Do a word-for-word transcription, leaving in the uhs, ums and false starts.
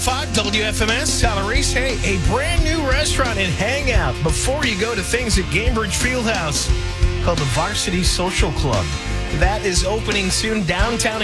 five W F M S, Tyler Reese. Hey, a brand new restaurant and hangout before you go to things at Gainbridge Fieldhouse called the Varsity Social Club. That is opening soon downtown